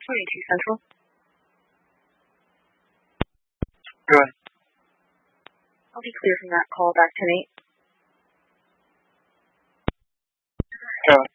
22 Central. Go ahead. I'll be clear from that call back 10-8. Go ahead.